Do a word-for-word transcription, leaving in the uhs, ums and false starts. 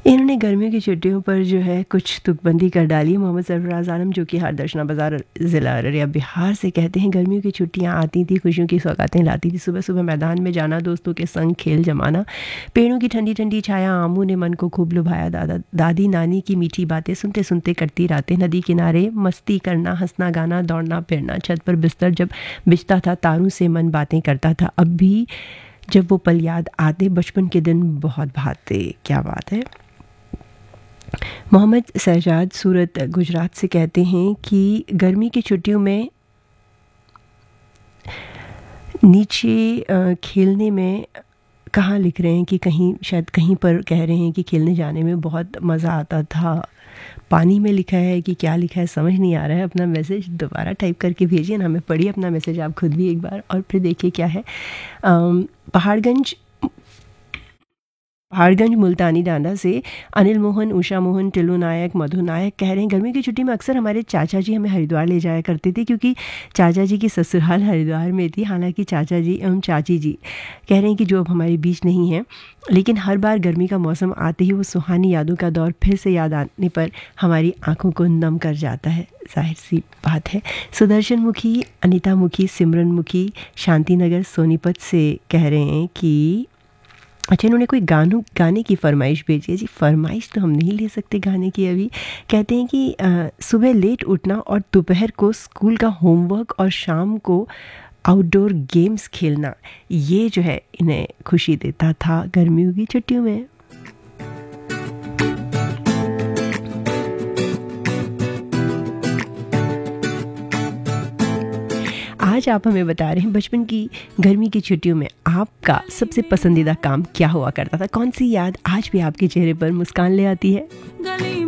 इन्होंने गर्मियों की छुट्टियों पर जो है कुछ तुकबंदी कर डाली। मोहम्मद सरफराज आलम जो कि हरदर्शना बाज़ार ज़िला अररिया बिहार से कहते हैं, गर्मियों की छुट्टियां आती थी, खुशियों की सौगातें लाती थी। सुबह सुबह मैदान में जाना, दोस्तों के संग खेल जमाना, पेड़ों की ठंडी ठंडी छाया आमों ने मन को खूब लुभाया। दादा दादी नानी की मीठी बातें सुनते सुनते कटती रातें, नदी किनारे मस्ती करना, हंसना गाना, दौड़ना फिरना, छत पर बिस्तर जब बिछता था, तारों से मन बातें करता था। अब भी जब वो पल याद आते, बचपन के दिन बहुत भाते। क्या बात है। मोहम्मद शहजाद सूरत गुजरात से कहते हैं कि गर्मी की छुट्टियों में नीचे खेलने में, कहाँ लिख रहे हैं कि कहीं, शायद कहीं पर कह रहे हैं कि खेलने जाने में बहुत मज़ा आता था। पानी में लिखा है कि क्या लिखा है समझ नहीं आ रहा है। अपना मैसेज दोबारा टाइप करके भेजिए ना, हमें पढ़िए अपना मैसेज आप खुद भी एक बार, और फिर देखिए क्या है। पहाड़गंज पहाड़गंज मुल्तानी डांडा से अनिल मोहन, उषा मोहन, टिल्लू नायक, मधु नायक कह रहे हैं, गर्मी की छुट्टी में अक्सर हमारे चाचा जी हमें हरिद्वार ले जाया करते थे, क्योंकि चाचा जी की ससुराल हरिद्वार में थी। हालांकि चाचा जी एवं चाची जी कह रहे हैं कि जो अब हमारे बीच नहीं है, लेकिन हर बार गर्मी का मौसम आते ही वो सुहानी यादों का दौर फिर से याद आने पर हमारी आंखों को नम कर जाता है। जाहिर सी बात है। सुदर्शन मुखी, अनिता मुखी, सिमरन मुखी शांति नगर सोनीपत से कह रहे हैं कि अच्छा, इन्होंने कोई गानों गाने की फरमाइश भेजी है जी। फरमाइश तो हम नहीं ले सकते गाने की अभी। कहते हैं कि आ, सुबह लेट उठना और दोपहर को स्कूल का होमवर्क और शाम को आउटडोर गेम्स खेलना, ये जो है इन्हें खुशी देता था गर्मियों की छुट्टियों में। आज आप हमें बता रहे हैं बचपन की गर्मी की छुट्टियों में आपका सबसे पसंदीदा काम क्या हुआ करता था। कौन सी याद आज भी आपके चेहरे पर मुस्कान ले आती है।